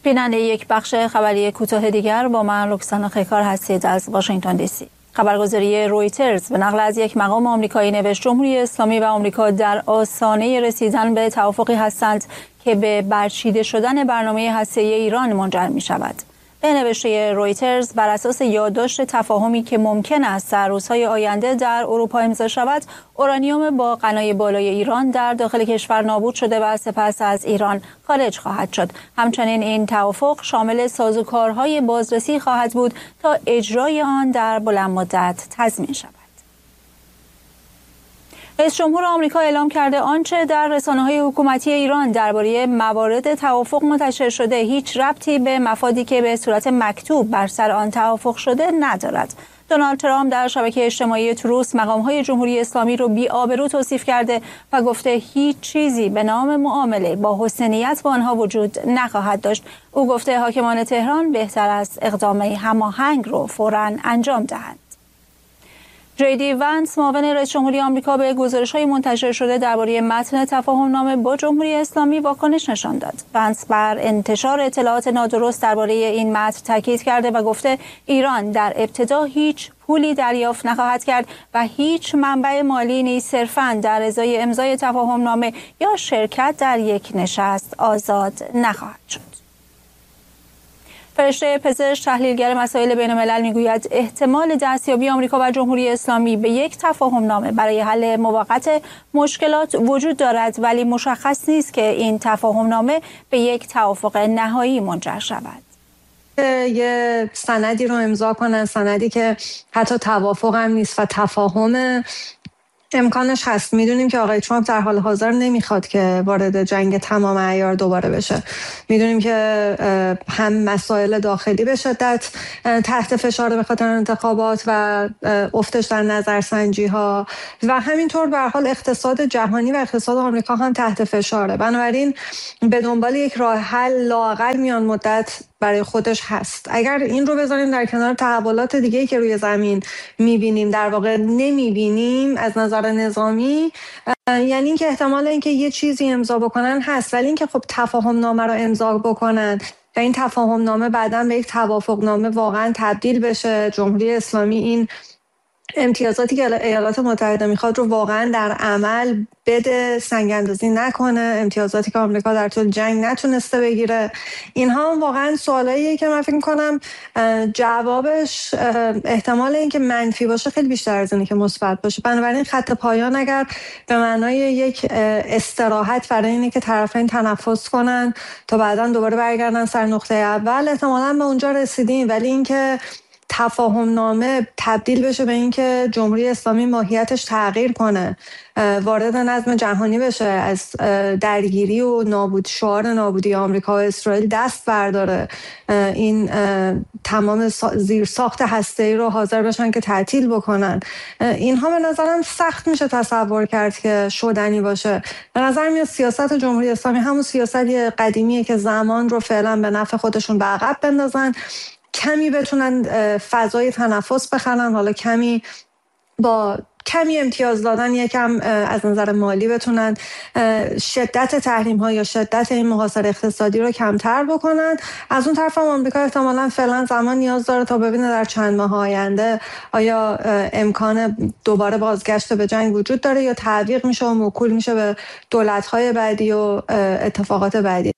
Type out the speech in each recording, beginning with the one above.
بیننده یک بخش خبری کوتاه دیگر با من رکسانا خیکار هستید از واشنگتن دی سی. خبرگزاری رویترز به نقل از یک مقام آمریکایی نوشت جمهوری اسلامی و آمریکا در آستانه رسیدن به توافقی هستند که به برچیده شدن برنامه هسته‌ای ایران منجر می شود. به نوشته رویترز بر اساس یادداشت تفاهمی که ممکن است در روزهای آینده در اروپا امضا شود، اورانیوم با غنای بالای ایران در داخل کشور نابود شده و سپس از ایران خارج خواهد شد. همچنین این توافق شامل سازوکارهای بازرسی خواهد بود تا اجرای آن در بلند مدت تضمین شود. رئیس جمهور آمریکا اعلام کرده آنچه در رسانه‌های حکومتی ایران درباره موارد توافق منتشر شده هیچ ربطی به مفادی که به صورت مکتوب بر سر آن توافق شده ندارد. دونالد ترامپ در شبکه اجتماعی تروس مقام‌های جمهوری اسلامی را بی‌آبرو توصیف کرده و گفته هیچ چیزی به نام معامله با حسن نیت با آنها وجود نخواهد داشت. او گفته حاکمان تهران بهتر است اقدام هماهنگ را فوراً انجام دهند. جی دی ونس معاون رئیس جمهوری آمریکا به گزارش‌های منتشر شده درباره متن تفاهم‌نامه با جمهوری اسلامی واکنش نشان داد. ونس بر انتشار اطلاعات نادرست درباره این متن تاکید کرده و گفته ایران در ابتدا هیچ پولی دریافت نخواهد کرد و هیچ منبع مالی نیز صرفاً در ازای امضای تفاهم‌نامه یا شرکت در یک نشست آزاد نخواهد شد. فرشته پزشک تحلیلگر مسائل بین‌الملل میگوید احتمال دستیابی آمریکا و جمهوری اسلامی به یک تفاهم‌نامه برای حل موقت مشکلات وجود دارد، ولی مشخص نیست که این تفاهم‌نامه به یک توافق نهایی منجر شود. یه سندی رو امضا کنن، سندی که حتی توافق هم نیست و تفاهم امکانش هست. میدونیم که آقای ترامپ در حال حاضر نمیخواد که وارد جنگ تمام عیار دوباره بشه. میدونیم که هم مسائل داخلی به شدت تحت فشار به خاطر انتخابات و افتش در نظرسنجی ها و همینطور به هر حال اقتصاد جهانی و اقتصاد آمریکا هم تحت فشاره. بنابراین به دنبال یک راه حل لااقل میان مدت برای خودش هست. اگر این رو بذاریم در کنار تحولات دیگه‌ای که روی زمین می‌بینیم، در واقع نمی‌بینیم از نظر نظامی، یعنی اینکه احتمال اینکه یه چیزی امضا بکنن هست، ولی اینکه خب تفاهم نامه رو امضا بکنن و این تفاهم نامه بعداً به یک توافق نامه واقعاً تبدیل بشه، جمهوری اسلامی این امتیازاتی که ایالات متحده میخواد رو واقعا در عمل بده، سنگ اندازی نکنه، امتیازاتی که آمریکا در طول جنگ نتونسته بگیره، اینها هم واقعا سوالاییه که من فکر میکنم جوابش احتمال اینکه منفی باشه خیلی بیشتر از اینه که مثبت باشه. بنابراین خط پایان اگر به معنای یک استراحت برای اینه که طرفین تنفس کنن تا بعداً دوباره برگردن سر نقطه اول، احتمالاً به اونجا رسیدیم، ولی اینکه تفاهم نامه تبدیل بشه به اینکه جمهوری اسلامی ماهیتش تغییر کنه، وارد نظم جهانی بشه، از درگیری و شعار نابودی آمریکا و اسرائیل دست برداره، این تمام زیرساخت هسته‌ای رو حاضر بشن که تعطیل بکنن، اینها به نظرم سخت میشه تصور کرد که شدنی باشه. به نظر میاد سیاست جمهوری اسلامی همون سیاستی قدیمیه که زمان رو فعلا به نفع خودشون به عقب بندازن، کمی بتونن فضای تنفس بخرن، حالا کمی با کمی امتیاز دادن، یکم از نظر مالی بتونن شدت تحریم ها یا شدت این محاصره اقتصادی رو کمتر بکنن. از اون طرف هم آمریکا احتمالاً فعلا زمان نیاز داره تا ببینه در چند ماه آینده آیا امکان دوباره بازگشت به جنگ وجود داره یا تعویق میشه و موکول میشه به دولت‌های بعدی و اتفاقات بعدی.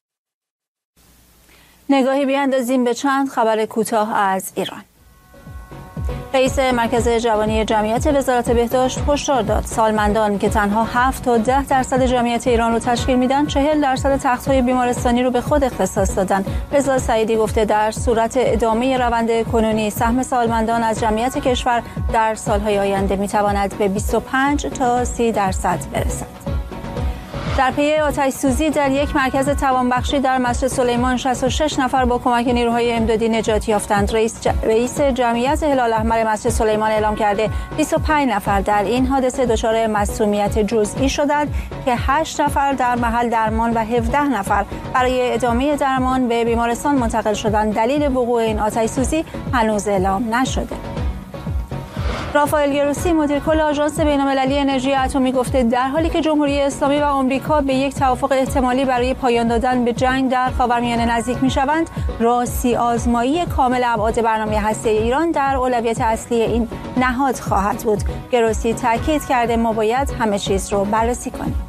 نگاهی بیاندازیم به چند خبر کوتاه از ایران. رئیس مرکز جوانی جمعیت وزارت بهداشت هشدار داد سالمندان که تنها 7 تا 10% جمعیت ایران رو تشکیل میدن 40% تخت‌های بیمارستانی رو به خود اختصاص دادن. رضا سعیدی گفته در صورت ادامه روند کنونی سهم سالمندان از جمعیت کشور در سالهای آینده میتواند به 25 تا 30% برسد. در پی آتش‌سوزی در یک مرکز توانبخشی در مسجد سلیمان 66 نفر با کمک نیروهای امدادی نجات یافتند. رئیس جمعیت هلال احمر مسجد سلیمان اعلام کرده 25 نفر در این حادثه دچار مسمومیت جزئی شدند که 8 نفر در محل درمان و 17 نفر برای ادامه درمان به بیمارستان منتقل شدند. دلیل وقوع این آتش‌سوزی هنوز اعلام نشده. رافائل گروسی مدیر کل آژانس بین‌المللی انرژی اتمی گفته در حالی که جمهوری اسلامی و آمریکا به یک توافق احتمالی برای پایان دادن به جنگ در خاورمیانه نزدیک می‌شوند، راستی آزمایی کامل ابعاد برنامه هسته‌ای ایران در اولویت اصلی این نهاد خواهد بود. گروسی تاکید کرده ما باید همه چیز رو بررسی کنیم.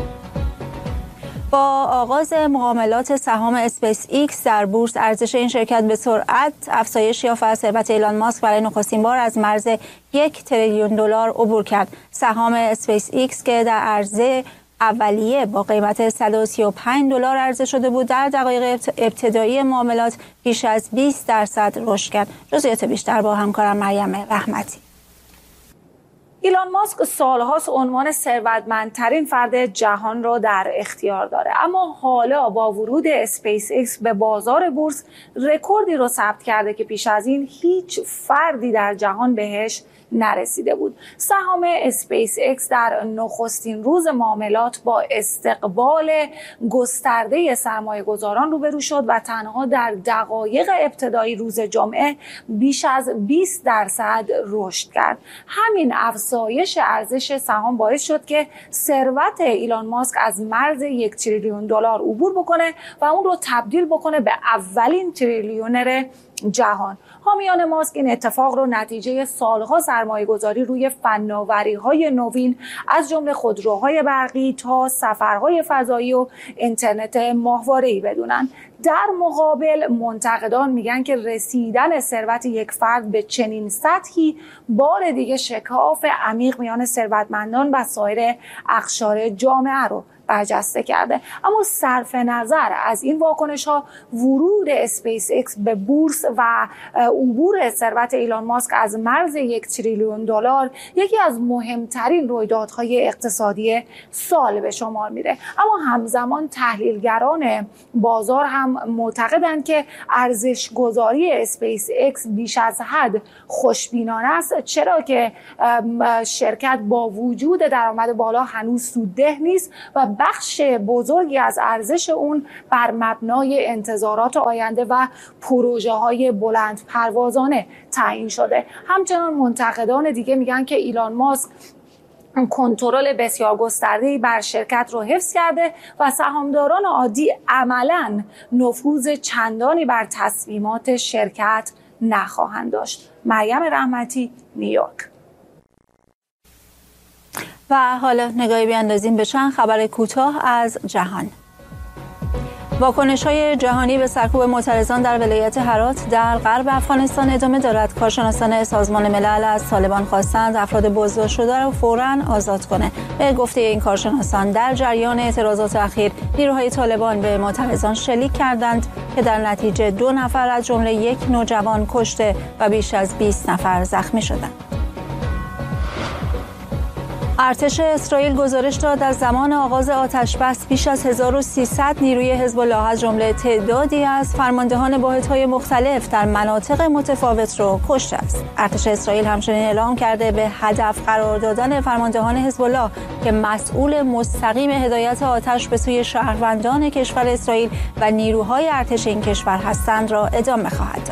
با آغاز معاملات سهام اسپیس ایکس در بورس، ارزش این شرکت به سرعت افزایش یافت و ثروت ایلان ماسک برای نخستین بار از مرز 1 تریلیون دلار عبور کرد. سهام اسپیس ایکس که در عرضه اولیه با قیمت $135 عرضه شده بود، در دقایق ابتدایی معاملات بیش از 20% رشد کرد. جزئیات بیشتر با همکارم مریم رحمتی. ایلان ماسک سالهاست عنوان ثروتمندترین فرد جهان را در اختیار داره، اما حالا با ورود اسپیس ایکس به بازار بورس رکوردی رو ثبت کرده که پیش از این هیچ فردی در جهان بهش نرسیده بود. سهام اسپیس ایکس در نخستین روز معاملات با استقبال گسترده سرمایه‌گذاران روبرو شد و تنها در دقایق ابتدایی روز جمعه بیش از 20% رشد کرد. همین افزایش ارزش سهام باعث شد که ثروت ایلان ماسک از مرز 1 تریلیون دلار عبور بکنه و اون رو تبدیل بکنه به اولین تریلیونر جهان. حامیان ماسک این اتفاق رو نتیجه سالها سرمایه‌گذاری روی فناوری‌های نوین از جمله خودروهای برقی تا سفرهای فضایی و اینترنت ماهواره‌ای بدونن. در مقابل منتقدان میگن که رسیدن ثروت یک فرد به چنین سطحی بار دیگه شکاف عمیق میان ثروتمندان و سایر اقشار جامعه رو برجسته کرده. اما صرف نظر از این واکنش‌ها، ورود اسپیس ایکس به بورس و عبور ثروت ایلان ماسک از مرز 1 تریلیون دلار یکی از مهمترین رویدادهای اقتصادی سال به شمار میره. اما همزمان تحلیلگران بازار هم معتقدند که ارزش گذاری اسپیس ایکس بیش از حد خوشبینانه است، چرا که شرکت با وجود درآمد بالا هنوز سودده نیست و بخش بزرگی از ارزش اون بر مبنای انتظارات آینده و پروژه‌های بلند پروازانه تعیین شده. همچنان منتقدان دیگه میگن که ایلان ماسک کنترل بسیار گسترده‌ای بر شرکت رو حفظ کرده و سهامداران عادی عملاً نفوذ چندانی بر تصمیمات شرکت نخواهند داشت. مریم رحمتی، نیویورک. و حالا نگاهی بیاندازیم به چند خبر کوتاه از جهان. واکنش‌های جهانی به سرکوب معترضان در ولایت هرات در غرب افغانستان ادامه دارد. کارشناسان سازمان ملل از طالبان خواستند افراد بازداشت شده را فوراً آزاد کنه. به گفته این کارشناسان در جریان اعتراضات اخیر نیروهای طالبان به معترضان شلیک کردند که در نتیجه 2 نفر از جمله 1 نوجوان کشته و بیش از 20 نفر زخمی شدند. ارتش اسرائیل گزارش داد در زمان آغاز آتش‌بس بیش از 1300 نیروی حزب الله از جمله تعدادی از فرماندهان واحدهای مختلف در مناطق متفاوت را کشته است. ارتش اسرائیل همچنین اعلام کرده به هدف قرار دادن فرماندهان حزب الله که مسئول مستقیم هدایت آتش به سوی شهروندان کشور اسرائیل و نیروهای ارتش این کشور هستند را ادامه خواهد داد.